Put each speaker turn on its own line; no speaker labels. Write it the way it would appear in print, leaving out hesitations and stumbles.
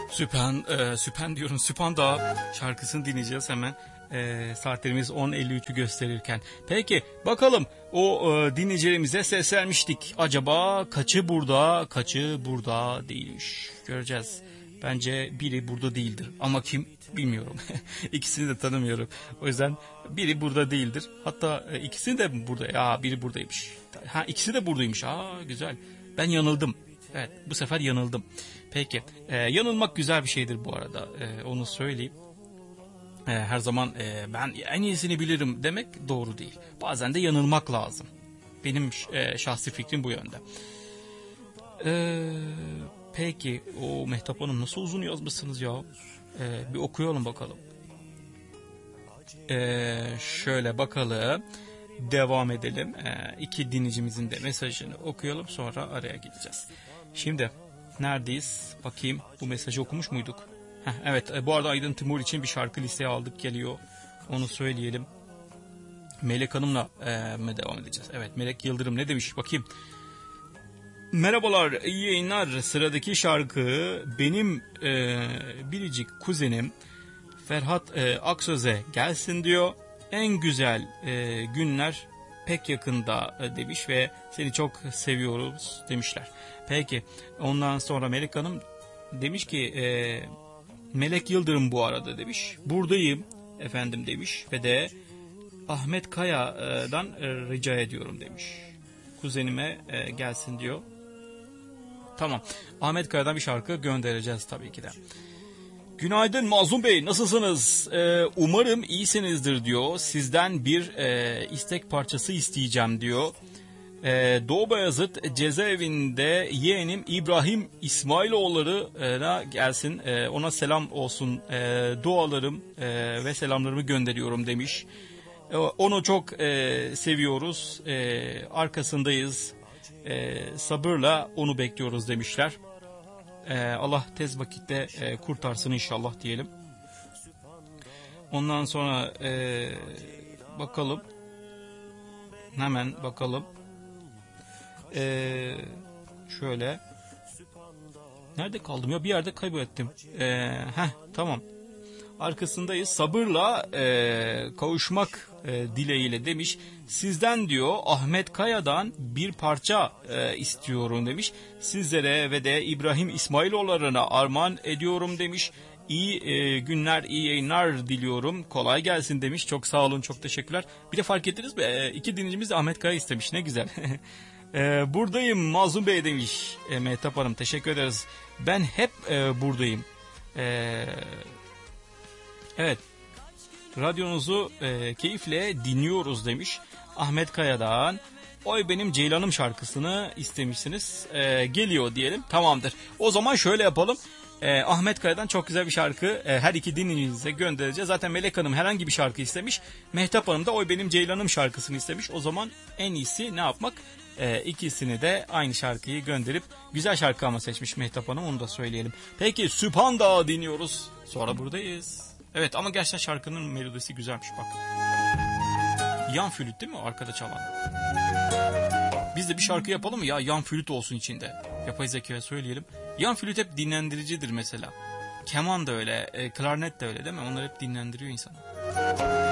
Süphan diyorum. Süphan Dağı şarkısını dinleyeceğiz hemen. Saatlerimiz 10.53'ü gösterirken. Peki bakalım o dinleyicilerimize seslenmiştik. Acaba kaçı burada değilmiş. Göreceğiz. Bence biri burada değildir. Ama kim bilmiyorum. İkisini de tanımıyorum. O yüzden biri burada değildir. Hatta ikisini de burada. Ya biri buradaymış. Ha ikisi de buradaymış. Güzel. Ben yanıldım. Evet bu sefer yanıldım. Peki yanılmak güzel bir şeydir bu arada. Onu söyleyeyim. Her zaman ben en iyisini bilirim demek doğru değil. Bazen de yanılmak lazım. Benim şahsi fikrim bu yönde. Peki o Mehtap Hanım nasıl uzun yazmışsınız ya? Bir okuyalım bakalım. Şöyle bakalım. Devam edelim. İki dinleyicimizin de mesajını okuyalım, sonra araya gideceğiz. Şimdi neredeyiz? Bakayım bu mesajı okumuş muyduk? Evet, bu arada Aydın Timur için bir şarkı listeye aldık geliyor. Onu söyleyelim. Melek Hanım'la mı devam edeceğiz? Evet, Melek Yıldırım ne demiş bakayım. Merhabalar, iyi yayınlar. Sıradaki şarkı benim biricik kuzenim Ferhat Aksöz'e gelsin diyor. En güzel günler pek yakında demiş ve seni çok seviyoruz demişler. Peki ondan sonra Melek Hanım demiş ki Melek Yıldırım bu arada demiş. Buradayım efendim demiş ve de Ahmet Kaya'dan rica ediyorum demiş. Kuzenime gelsin diyor. Tamam. Ahmet Kaya'dan bir şarkı göndereceğiz tabii ki de. Günaydın Mazlum Bey, nasılsınız? Umarım iyisinizdir diyor. Sizden bir istek parçası isteyeceğim diyor. Doğu Bayazıt cezaevinde yeğenim İbrahim İsmailoğulları'na gelsin. Ona selam olsun. Dualarım ve selamlarımı gönderiyorum demiş. Onu çok seviyoruz. Arkasındayız. Sabırla onu bekliyoruz demişler. Allah tez vakitte kurtarsın inşallah diyelim. Ondan sonra bakalım. Hemen bakalım. Şöyle. Nerede kaldım ya? Bir yerde kaybettim. Tamam. Arkasındayız. Sabırla kavuşmak dileğiyle demiş. Sizden diyor Ahmet Kaya'dan bir parça istiyorum demiş. Sizlere ve de İbrahim İsmailoğulları'na armağan ediyorum demiş. İyi günler, iyi yayınlar diliyorum. Kolay gelsin demiş. Çok sağ olun, çok teşekkürler. Bir de fark ettiniz mi? İki dinleyicimiz de Ahmet Kaya istemiş. Ne güzel. Buradayım Mazlum Bey demiş. Mehtap Hanım teşekkür ederiz. Ben hep buradayım. Evet. Radyonuzu keyifle dinliyoruz demiş. Ahmet Kaya'dan Oy Benim Ceylanım şarkısını istemişsiniz. Geliyor diyelim. Tamamdır. O zaman şöyle yapalım. Ahmet Kaya'dan çok güzel bir şarkı her iki dinleyicimize göndereceğiz. Zaten Melek Hanım herhangi bir şarkı istemiş. Mehtap Hanım da Oy Benim Ceylanım şarkısını istemiş. O zaman en iyisi ne yapmak? İkisini de aynı şarkıyı gönderip güzel şarkı ama seçmiş Mehtap Hanım, onu da söyleyelim. Peki Süphan Dağı dinliyoruz. Sonra buradayız. Evet ama gerçekten şarkının melodisi güzelmiş bak. Yan flüt değil mi arkada çalan? Biz de bir şarkı yapalım mı ya, yan flüt olsun içinde. Yapay zekaya söyleyelim. Yan flüt hep dinlendiricidir mesela. Keman da öyle, klarnet de öyle değil mi? Onlar hep dinlendiriyor insanı.